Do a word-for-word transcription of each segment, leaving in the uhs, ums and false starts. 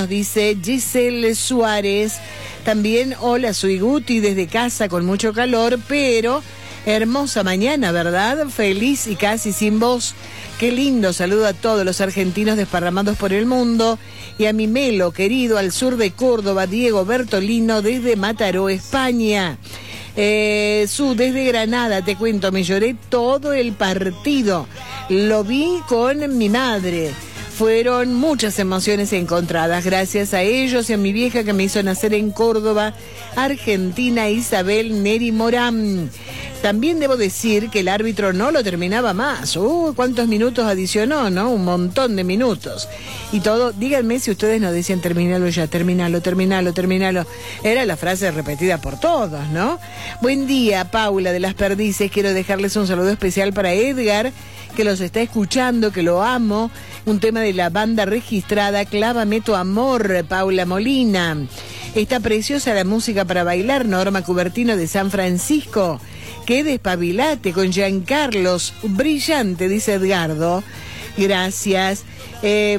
Nos dice Giselle Suárez. También, hola, soy Guti desde casa con mucho calor, pero hermosa mañana, ¿verdad? Feliz y casi sin voz. Qué lindo, saludo a todos los argentinos desparramados por el mundo y a mi Melo, querido, al sur de Córdoba, Diego Bertolino desde Mataró, España. Eh, Su, desde Granada, te cuento, me lloré todo el partido. Lo vi con mi madre. Fueron muchas emociones encontradas, gracias a ellos y a mi vieja que me hizo nacer en Córdoba, Argentina, Isabel Neri Morán. También debo decir que el árbitro no lo terminaba más. Uh, ¿cuántos minutos adicionó, no? Un montón de minutos. Y todo, díganme si ustedes nos decían terminalo ya, terminalo, terminalo, terminalo. Era la frase repetida por todos, ¿no? Buen día, Paula de las Perdices. Quiero dejarles un saludo especial para Edgar, que los está escuchando, que lo amo. Un tema de la banda registrada Clávame tu amor, Paula Molina. Está preciosa la música para bailar, Norma Cubertino de San Francisco. Qué despabilate con Giancarlos, brillante, dice Edgardo. Gracias. Eh,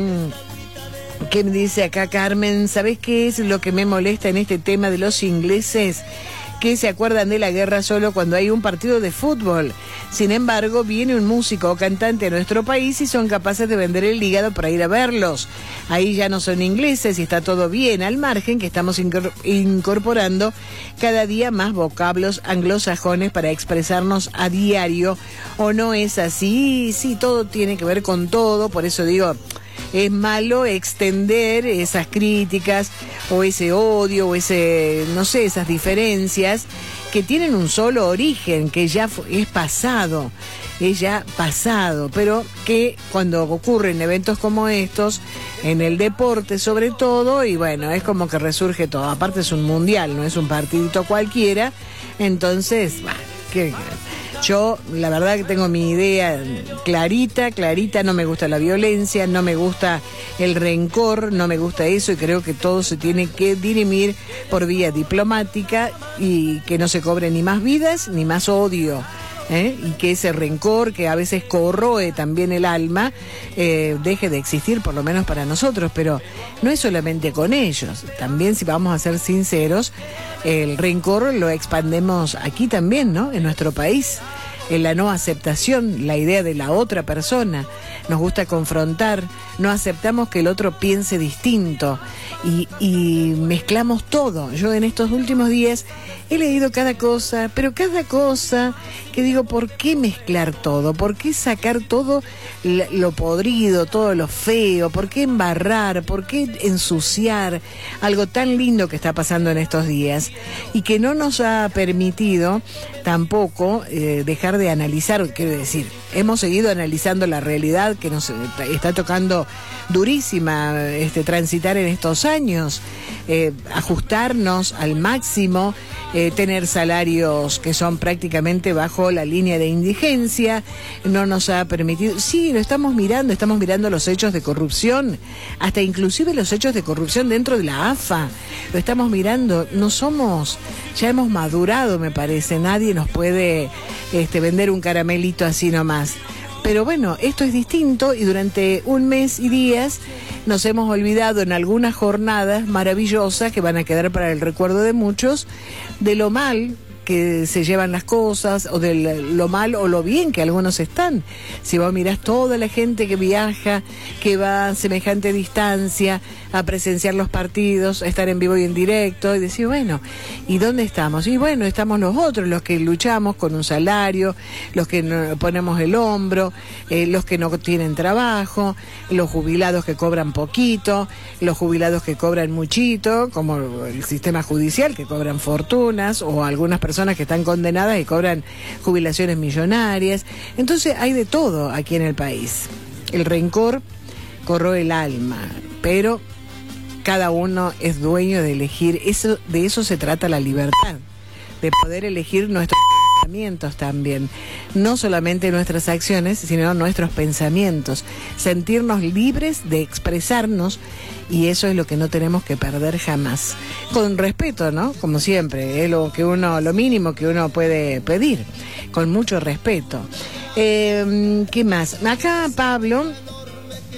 ¿Qué me dice acá Carmen? ¿Sabés qué es lo que me molesta en este tema de los ingleses? Que se acuerdan de la guerra solo cuando hay un partido de fútbol. Sin embargo, viene un músico o cantante a nuestro país y son capaces de vender el hígado para ir a verlos. Ahí ya no son ingleses y está todo bien, al margen que estamos incorporando cada día más vocablos anglosajones para expresarnos a diario. ¿O no es así? Sí, todo tiene que ver con todo, por eso digo... Es malo extender esas críticas o ese odio o ese, no sé, esas diferencias que tienen un solo origen, que ya es pasado, es ya pasado, pero que cuando ocurren eventos como estos, en el deporte sobre todo, y bueno, es como que resurge todo. Aparte es un mundial, no es un partidito cualquiera, entonces, bah, ¿qué? Yo, la verdad que tengo mi idea clarita, clarita, no me gusta la violencia, no me gusta el rencor, no me gusta eso y creo que todo se tiene que dirimir por vía diplomática y que no se cobre ni más vidas ni más odio. ¿Eh? Y que ese rencor que a veces corroe también el alma eh, deje de existir, por lo menos para nosotros, pero no es solamente con ellos, también, si vamos a ser sinceros, el rencor lo expandemos aquí también, ¿no? En nuestro país, en la no aceptación, la idea de la otra persona, nos gusta confrontar, no aceptamos que el otro piense distinto y, y mezclamos todo. Yo en estos últimos días he leído cada cosa, pero cada cosa que digo, ¿por qué mezclar todo? ¿Por qué sacar todo lo podrido, todo lo feo? ¿Por qué embarrar? ¿Por qué ensuciar algo tan lindo que está pasando en estos días? Y que no nos ha permitido tampoco eh, dejar de analizar, quiero decir, hemos seguido analizando la realidad que nos está tocando durísima este, transitar en estos años, eh, ajustarnos al máximo, eh, tener salarios que son prácticamente bajo la línea de indigencia, no nos ha permitido, sí, lo estamos mirando, estamos mirando los hechos de corrupción, hasta inclusive los hechos de corrupción dentro de la A F A, lo estamos mirando, no somos, ya hemos madurado, me parece, nadie nos puede este, vender un caramelito así nomás. Pero bueno, esto es distinto y durante un mes y días nos hemos olvidado en algunas jornadas maravillosas que van a quedar para el recuerdo de muchos, de lo mal que se llevan las cosas o de lo mal o lo bien que algunos están. Si vos mirás toda la gente que viaja, que va a semejante distancia a presenciar los partidos, a estar en vivo y en directo, y decir, bueno, ¿y dónde estamos? Y bueno, estamos los otros, los que luchamos con un salario, los que no ponemos el hombro, eh, los que no tienen trabajo, los jubilados que cobran poquito, los jubilados que cobran muchito, como el sistema judicial, que cobran fortunas, o algunas personas que están condenadas y cobran jubilaciones millonarias. Entonces hay de todo aquí en el país. El rencor corroe el alma, pero cada uno es dueño de elegir. Eso, de eso se trata la libertad, de poder elegir nuestros pensamientos también, no solamente nuestras acciones, sino nuestros pensamientos, sentirnos libres de expresarnos, y eso es lo que no tenemos que perder jamás, con respeto, ¿no? Como siempre, es lo que uno, lo mínimo que uno puede pedir, con mucho respeto. Eh, ¿qué más? Acá Pablo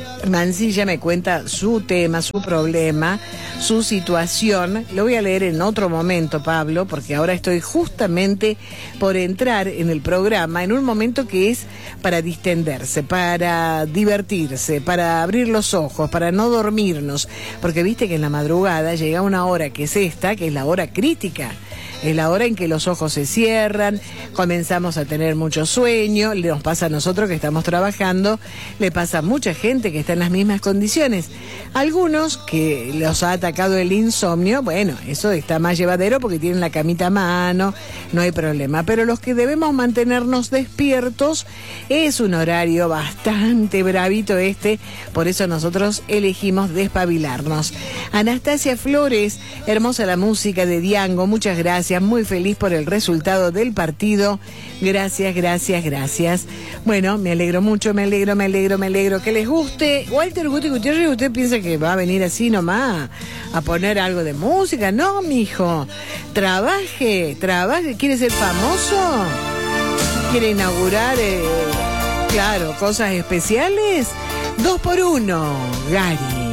Mancilla me cuenta su tema, su problema, su situación. Lo voy a leer en otro momento, Pablo, porque ahora estoy justamente por entrar en el programa, en un momento que es para distenderse, para divertirse, para abrir los ojos, para no dormirnos, porque viste que en la madrugada llega una hora que es esta, que es la hora crítica. Es la hora en que los ojos se cierran, comenzamos a tener mucho sueño, nos pasa a nosotros que estamos trabajando, le pasa a mucha gente que está en las mismas condiciones. Algunos que los ha atacado el insomnio, bueno, eso está más llevadero porque tienen la camita a mano, no hay problema. Pero los que debemos mantenernos despiertos, es un horario bastante bravito este, por eso nosotros elegimos despabilarnos. Anastasia Flores, hermosa la música de Diango, muchas gracias. Muy feliz por el resultado del partido. Gracias, gracias, gracias. Bueno, me alegro mucho, me alegro, me alegro, me alegro. Que les guste. Walter Guti Gutiérrez, ¿usted piensa que va a venir así nomás a poner algo de música? No, mijo. Trabaje, trabaje. ¿Quiere ser famoso? ¿Quiere inaugurar, eh, claro, cosas especiales? Dos por uno, Gary.